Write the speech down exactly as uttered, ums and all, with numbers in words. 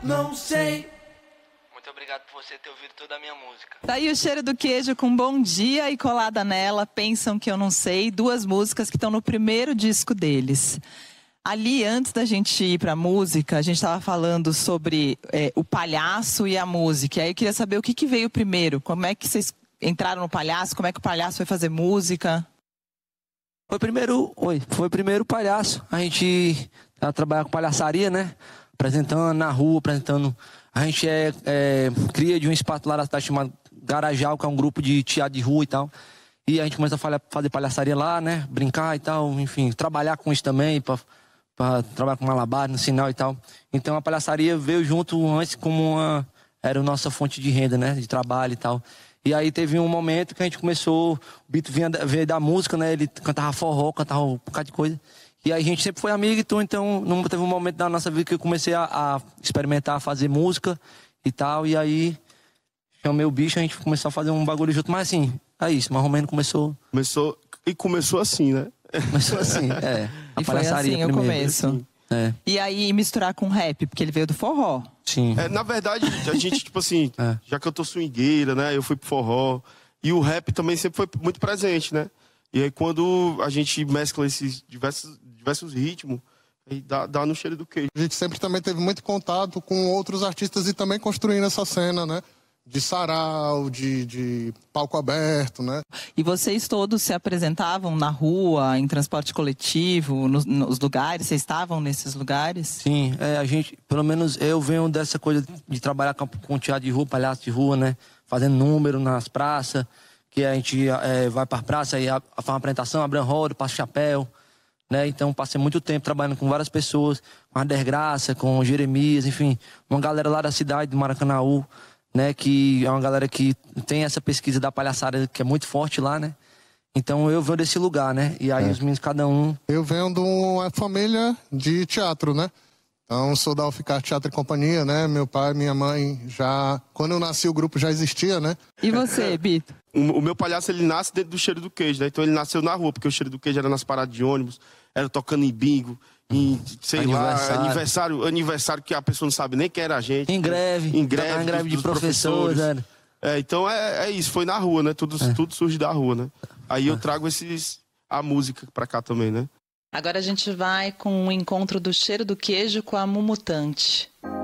não sei. Muito obrigado por você ter ouvido toda a minha música. Tá aí o Cheiro do Queijo com Bom Dia e Colada Nela, Pensam Que Eu Não Sei, duas músicas que estão no primeiro disco deles. Ali, antes da gente ir pra música, a gente estava falando sobre é, o palhaço e a música. E aí eu queria saber o que, que veio primeiro. Como é que vocês entraram no palhaço? Como é que o palhaço foi fazer música? Foi primeiro, oi, foi primeiro o palhaço. A gente tá trabalhando com palhaçaria, né? Apresentando na rua, apresentando. A gente é, é cria de um espaço lá da cidade chamado Garajal, que é um grupo de teatro de rua e tal. E a gente começa a fazer palhaçaria lá, né? Brincar e tal, enfim, trabalhar com isso também, pra, pra trabalhar com malabar no sinal e tal. Então a palhaçaria veio junto antes como uma... Era a nossa fonte de renda, né? De trabalho e tal. E aí teve um momento que a gente começou... O Bito vinha, veio da música, né? Ele cantava forró, cantava um bocado de coisa. E aí a gente sempre foi amigo e tudo, então não teve um momento da nossa vida que eu comecei a, a experimentar, a fazer música e tal. E aí chamei o bicho, a gente começou a fazer um bagulho junto. Mas assim, é isso, mais ou menos começou... Começou... E começou assim, né? Começou assim, é. A e foi assim o começo. Assim. É. E aí misturar com rap, porque ele veio do forró. Sim. É, na verdade, a gente, tipo assim, É. já que eu tô swingueira, né? Eu fui pro forró. E o rap também sempre foi muito presente, né? E aí quando a gente mescla esses diversos, diversos ritmos, aí dá, dá no cheiro do queijo. A gente sempre também teve muito contato com outros artistas e também construindo essa cena, né? De sarau, de, de palco aberto, né? E vocês todos se apresentavam na rua, em transporte coletivo, nos, nos lugares? Vocês estavam nesses lugares? Sim, é, a gente, pelo menos eu venho dessa coisa de trabalhar com, com teatro de rua, palhaço de rua, né? Fazendo número nas praças, que a gente é, vai para a praça e faz uma apresentação, abre um roda, passa chapéu, né? Então passei muito tempo trabalhando com várias pessoas, com a Desgraça, com o Jeremias, enfim, uma galera lá da cidade, do Maracanaú, né? Que é uma galera que tem essa pesquisa da palhaçada que é muito forte lá, né? Então eu venho desse lugar, né? E aí é. os meninos, cada um... Eu venho de uma família de teatro, né? Então, sou da Alficar Teatro e Companhia, né? Meu pai, minha mãe, já... Quando eu nasci, o grupo já existia, né? E você, Bito? O, o meu palhaço, ele nasce dentro do Cheiro do Queijo, né? Então ele nasceu na rua, porque o Cheiro do Queijo era nas paradas de ônibus, era tocando em bingo, em, sei Aniversário. lá, aniversário, aniversário que a pessoa não sabe nem quem era a gente. Em greve. Em greve, em greve dos, de dos professores, professores. né? É, então é, é isso, foi na rua, né? Tudo, É. tudo surge da rua, né? Aí eu trago esses, a música pra cá também, né? Agora a gente vai com o encontro do Cheiro do Queijo com a Mumutante.